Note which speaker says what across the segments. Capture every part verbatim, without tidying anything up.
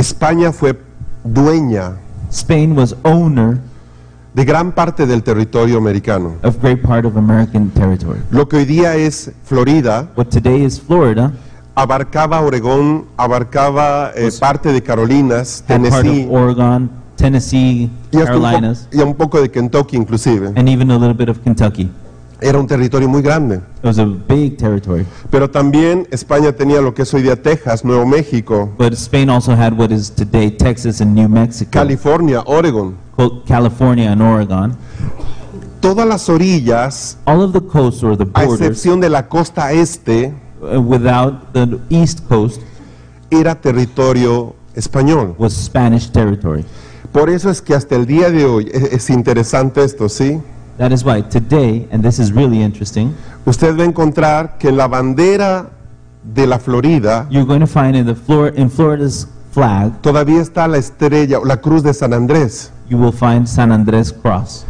Speaker 1: España fue dueña
Speaker 2: Spain was owner
Speaker 1: de gran parte del territorio americano.
Speaker 2: of great part of American territory.
Speaker 1: Lo que hoy día es Florida
Speaker 2: What today is Florida
Speaker 1: abarcaba Oregón, abarcaba eh,
Speaker 2: Pues-
Speaker 1: parte de Carolinas,
Speaker 2: had part
Speaker 1: Tennessee
Speaker 2: of Oregon, Tennessee,
Speaker 1: y, hasta un po-
Speaker 2: Carolinas,
Speaker 1: y un poco de Kentucky inclusive.
Speaker 2: and even a little bit of Kentucky.
Speaker 1: Era un territorio muy grande.
Speaker 2: It was a big territory.
Speaker 1: Pero también España tenía lo que es hoy día Texas, Nuevo México,
Speaker 2: But Spain also had what is today Texas and New Mexico,
Speaker 1: California, Oregon.
Speaker 2: Col- California and Oregon.
Speaker 1: Todas las orillas,
Speaker 2: All of the coasts or the
Speaker 1: a
Speaker 2: borders,
Speaker 1: excepción de la costa este,
Speaker 2: uh, without the east coast,
Speaker 1: era territorio español.
Speaker 2: was Spanish territory.
Speaker 1: Por eso es que hasta el día de hoy, es, es interesante esto, ¿sí?
Speaker 2: That is why today, and this is really interesting,
Speaker 1: Usted va a encontrar que en la bandera de la Florida
Speaker 2: you're going to find in the Flor- in Florida's flag,
Speaker 1: todavía está la estrella o la cruz de San Andrés.
Speaker 2: you will find San Andres Cross.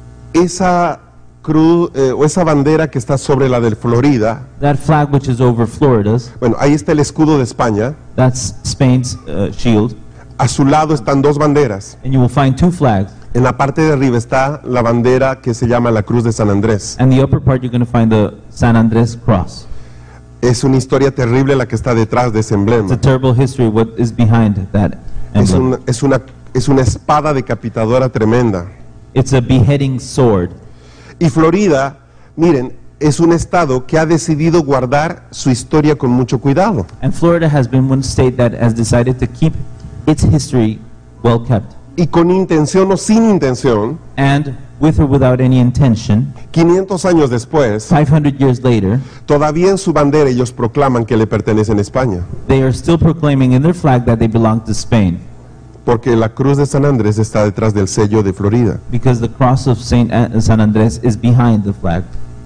Speaker 1: Esa cruz eh, o esa bandera que está sobre la de Florida,
Speaker 2: That flag which is over Florida's,
Speaker 1: bueno, ahí está el escudo de España.
Speaker 2: that's Spain's uh, shield,
Speaker 1: A su lado están dos banderas.
Speaker 2: and you will find two flags.
Speaker 1: En la parte de arriba está la bandera que se llama la Cruz de San Andrés.
Speaker 2: And the upper part, you're going to find the San Andres Cross.
Speaker 1: Es una historia terrible la que está detrás de ese
Speaker 2: It's a
Speaker 1: emblema.
Speaker 2: terrible history what is behind that
Speaker 1: Es
Speaker 2: emblem.
Speaker 1: una, es una, es una espada decapitadora tremenda.
Speaker 2: It's a beheading sword.
Speaker 1: Y Florida, miren, es un estado que ha decidido guardar su historia con mucho cuidado.
Speaker 2: And Florida has been one state that has decided to keep its history well kept.
Speaker 1: Y con intención o sin intención,
Speaker 2: And with or without any intention,
Speaker 1: quinientos años después,
Speaker 2: five hundred years later,
Speaker 1: todavía en su bandera ellos proclaman que le pertenecen a España.
Speaker 2: they are still proclaiming in their flag that they belong to Spain,
Speaker 1: Porque la Cruz de San Andrés está detrás del sello de Florida.
Speaker 2: because the cross of Saint An- San Andres is behind the flag.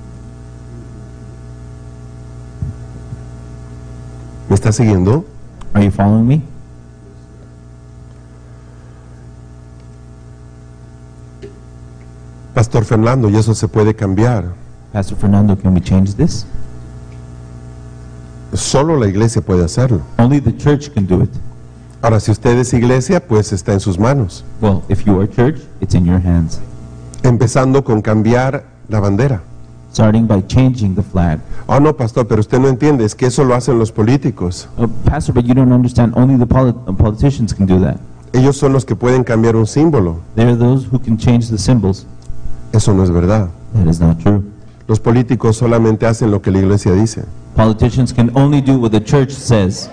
Speaker 1: ¿Me está siguiendo?
Speaker 2: Are you following me?
Speaker 1: Pastor Fernando, y eso se puede cambiar.
Speaker 2: Pastor Fernando, can we change this?
Speaker 1: Solo la iglesia puede hacerlo.
Speaker 2: Only the church can do it.
Speaker 1: Ahora, si usted es iglesia, pues está en sus manos.
Speaker 2: Well, if you are church, it's in your hands.
Speaker 1: Empezando con cambiar la bandera.
Speaker 2: Starting by changing the flag.
Speaker 1: Oh, no, pastor, pero usted no entiende, es que eso lo hacen los políticos.
Speaker 2: Uh, Pastor, but you don't understand, only the poli- uh, politicians can do that.
Speaker 1: Ellos son los que pueden cambiar un símbolo.
Speaker 2: They're those who can change the symbols.
Speaker 1: Eso no es verdad.
Speaker 2: That is not true.
Speaker 1: Los políticos solamente hacen lo que la iglesia dice.
Speaker 2: Politicians can only do what the church says.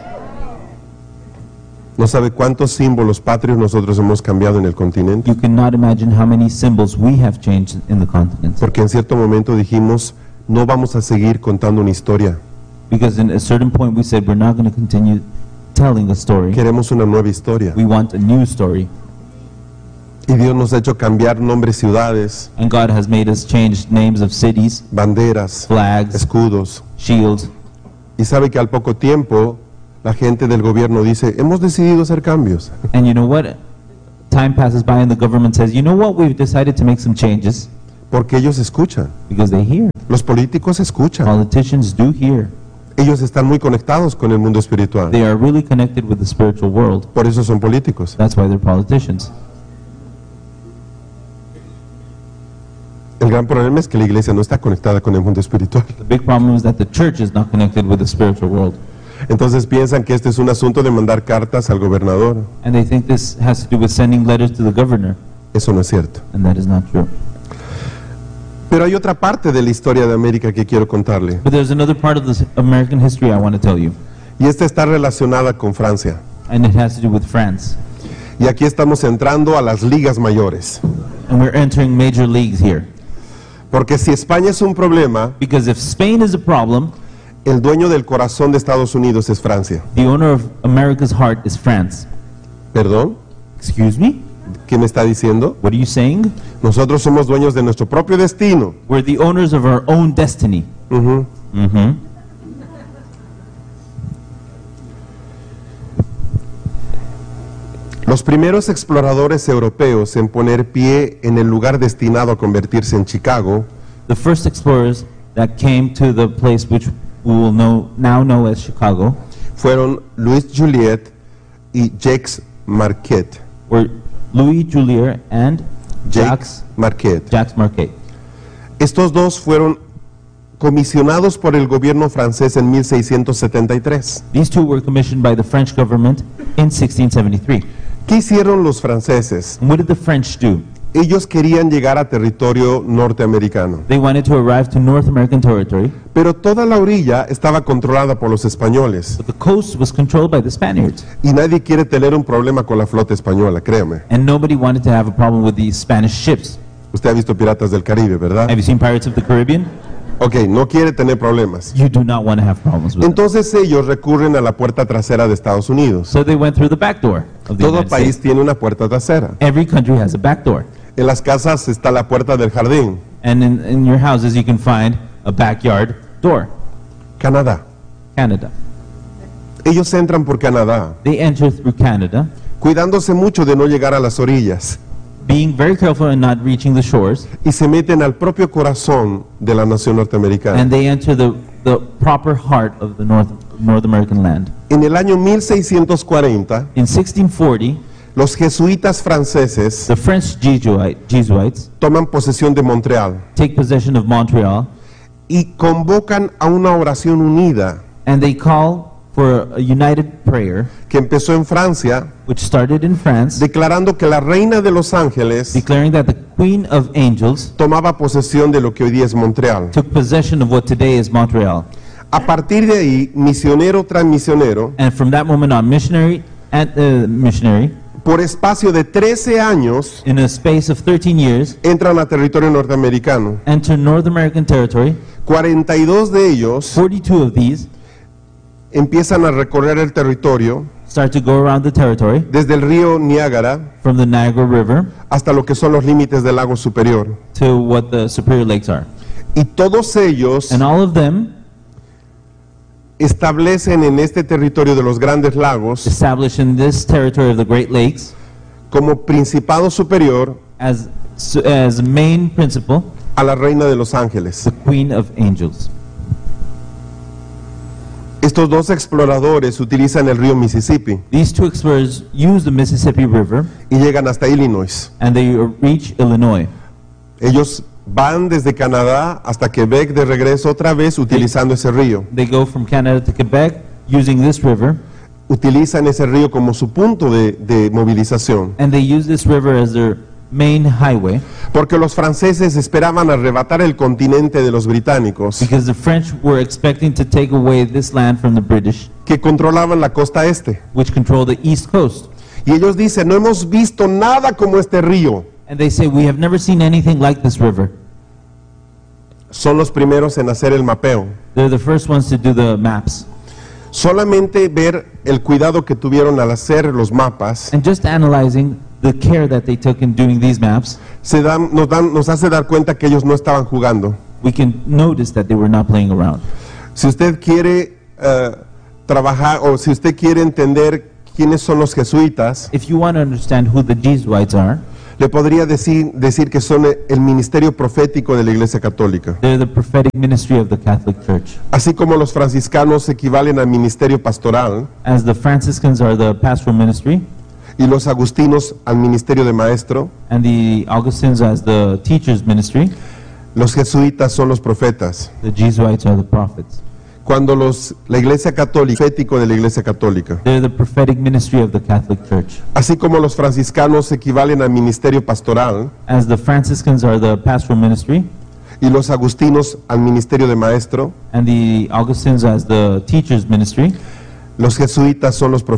Speaker 1: No sabe cuántos símbolos patrios nosotros hemos cambiado en el continente.
Speaker 2: You cannot imagine how many symbols we have changed in the continent.
Speaker 1: Porque en cierto momento dijimos, no vamos a seguir contando una historia.
Speaker 2: Because in a certain point we said we're not going to continue telling a story.
Speaker 1: Queremos una nueva historia.
Speaker 2: We want a new story.
Speaker 1: Y Dios nos ha hecho cambiar nombres, ciudades,
Speaker 2: And God has made us change names of cities,
Speaker 1: banderas,
Speaker 2: flags,
Speaker 1: escudos.
Speaker 2: shields.
Speaker 1: Y sabe que al poco tiempo la gente del gobierno dice, hemos decidido hacer cambios.
Speaker 2: And you know what? Time passes by and the government says, you know what? We've decided to make some changes.
Speaker 1: Porque ellos escuchan.
Speaker 2: Because they hear.
Speaker 1: Los políticos escuchan.
Speaker 2: Politicians do hear.
Speaker 1: Ellos están muy conectados con el mundo espiritual.
Speaker 2: They are really connected with the spiritual world.
Speaker 1: Por eso son políticos.
Speaker 2: That's why they're politicians.
Speaker 1: El gran problema es que la iglesia no está conectada con el mundo espiritual.
Speaker 2: The big problem is that the church is not connected with the spiritual world.
Speaker 1: Entonces piensan que este es un asunto de mandar cartas al gobernador.
Speaker 2: And they think this has to do with sending letters to the governor.
Speaker 1: Eso no es cierto.
Speaker 2: And that is not true.
Speaker 1: Pero hay otra parte de la historia de América que quiero contarle.
Speaker 2: But there's another part of this American history I want to tell you.
Speaker 1: Y esta está relacionada con Francia.
Speaker 2: And it has to do with France.
Speaker 1: Y aquí estamos entrando a las ligas mayores.
Speaker 2: And we're entering major leagues here.
Speaker 1: Porque si España es un problema,
Speaker 2: Because if Spain is a problem,
Speaker 1: el dueño del corazón de Estados Unidos es Francia.
Speaker 2: the owner of America's heart is France.
Speaker 1: ¿Perdón?
Speaker 2: Excuse me?
Speaker 1: ¿Qué me está diciendo?
Speaker 2: What are you saying?
Speaker 1: Nosotros somos dueños de nuestro propio destino.
Speaker 2: We're the owners of our own destiny.
Speaker 1: Ujú.
Speaker 2: Mm-hmm.
Speaker 1: Los primeros exploradores europeos en poner pie en el lugar destinado a convertirse en Chicago
Speaker 2: The first explorers that came to the place which we will know, now know as Chicago
Speaker 1: fueron Louis Joliet y Jacques Marquet.
Speaker 2: were Louis Joliet and Jacques,
Speaker 1: Jacques Marquet.
Speaker 2: Jacques Marquet.
Speaker 1: Estos dos fueron comisionados por el gobierno francés en mil seiscientos setenta y tres.
Speaker 2: These two were commissioned by the French government in sixteen seventy-three.
Speaker 1: ¿Qué hicieron los franceses?
Speaker 2: And what did the French do?
Speaker 1: Ellos querían llegar a territorio norteamericano,
Speaker 2: They wanted to arrive to North American territory,
Speaker 1: pero toda la orilla estaba controlada por los españoles
Speaker 2: but the coast was controlled by the Spaniards.
Speaker 1: y nadie quiere tener un problema con la flota española, créame.
Speaker 2: And nobody wanted to have a problem with these Spanish ships.
Speaker 1: Usted ha visto Piratas del Caribe, ¿verdad?
Speaker 2: Have you seen Pirates of the Caribbean?
Speaker 1: Ok, no quiere tener problemas.
Speaker 2: You do not want to have problems with them.
Speaker 1: Entonces ellos recurren a la puerta trasera de Estados Unidos.
Speaker 2: So they went through the back door of the
Speaker 1: Todo
Speaker 2: United
Speaker 1: país
Speaker 2: States.
Speaker 1: tiene una puerta trasera.
Speaker 2: Every country has a back door.
Speaker 1: En las casas está la puerta del jardín.
Speaker 2: And in, in your houses, you can find a backyard door.
Speaker 1: Canadá.
Speaker 2: Canada.
Speaker 1: Ellos entran por Canadá,
Speaker 2: They enter through Canada,
Speaker 1: cuidándose mucho de no llegar a las orillas,
Speaker 2: being very careful in not reaching the shores,
Speaker 1: y se meten al propio corazón de la nación norteamericana.
Speaker 2: and they enter the, the proper heart of the North, North American land.
Speaker 1: En el año mil seiscientos cuarenta,
Speaker 2: In sixteen forty,
Speaker 1: los jesuitas franceses
Speaker 2: the French Jesuit, Jesuits
Speaker 1: toman posesión de Montreal
Speaker 2: take possession of Montreal,
Speaker 1: y convocan a una oración unida
Speaker 2: and they call for a united prayer,
Speaker 1: que empezó en Francia,
Speaker 2: which started in France,
Speaker 1: declarando que la reina de los ángeles
Speaker 2: declaring that the Queen of Angels
Speaker 1: tomaba posesión de lo que hoy día es Montreal.
Speaker 2: took possession of what today is Montreal.
Speaker 1: A partir de ahí, misionero tras misionero,
Speaker 2: And from that moment on, missionary and uh, missionary,
Speaker 1: por espacio de trece años,
Speaker 2: in a space of thirteen years,
Speaker 1: entran a territorio norteamericano.
Speaker 2: enter North American territory.
Speaker 1: cuarenta y dos de ellos
Speaker 2: forty-two of these
Speaker 1: empiezan a recorrer el territorio
Speaker 2: start to go around the territory
Speaker 1: desde el río Niágara
Speaker 2: from the Niagara River
Speaker 1: hasta lo que son los límites del lago superior.
Speaker 2: to what the Superior Lakes are.
Speaker 1: Y todos ellos
Speaker 2: And all of them
Speaker 1: establecen en este territorio de los grandes lagos
Speaker 2: established in this territory of the Great Lakes
Speaker 1: como principado superior
Speaker 2: as, as main principle,
Speaker 1: a la reina de los ángeles.
Speaker 2: the Queen of Angels.
Speaker 1: Estos dos exploradores utilizan el río Mississippi
Speaker 2: These two explorers use the Mississippi River
Speaker 1: y llegan hasta Illinois.
Speaker 2: and they reach Illinois.
Speaker 1: Ellos van desde Canadá hasta Quebec de regreso otra vez utilizando ese río.
Speaker 2: They go from Canada to Quebec using this river,
Speaker 1: Utilizan ese río como su punto de, de movilización.
Speaker 2: and they use this river as their main highway
Speaker 1: Porque los franceses esperaban arrebatar el continente de los británicos,
Speaker 2: because the French were expecting to take away this land from the British,
Speaker 1: que controlaban la costa este.
Speaker 2: which control the east coast.
Speaker 1: Y ellos dicen, no hemos visto nada como este río.
Speaker 2: And they say, we have never seen anything like this river.
Speaker 1: Son los primeros en hacer el mapeo.
Speaker 2: They're the first ones to do the maps.
Speaker 1: Solamente ver el cuidado que tuvieron al hacer los mapas
Speaker 2: And just analyzing the care that they took in doing these maps,
Speaker 1: se dan, nos, dan, nos hace dar cuenta que ellos no estaban jugando.
Speaker 2: we can notice that they were not playing around.
Speaker 1: Si usted quiere eh, trabajar o si usted quiere entender quiénes son los jesuitas,
Speaker 2: If you want to understand who the Jesuits are,
Speaker 1: le podría decir, decir que son el ministerio profético de la Iglesia Católica.
Speaker 2: they're the prophetic ministry of the Catholic Church.
Speaker 1: Así como los franciscanos equivalen al ministerio pastoral
Speaker 2: As the Franciscans are the pastoral ministry,
Speaker 1: y los agustinos al ministerio de maestro,
Speaker 2: and the Augustines as the teacher's ministry,
Speaker 1: los jesuitas son los profetas.
Speaker 2: the Jesuits are the prophets.
Speaker 1: Cuando los, la Iglesia Católica, profético de la Iglesia Católica,
Speaker 2: They're the prophetic ministry of the Catholic Church.
Speaker 1: así como los franciscanos equivalen al ministerio pastoral
Speaker 2: As the Franciscans are the pastoral ministry,
Speaker 1: y los agustinos al ministerio de maestro,
Speaker 2: and the Augustines as the teacher's ministry,
Speaker 1: los jesuitas son los profetas.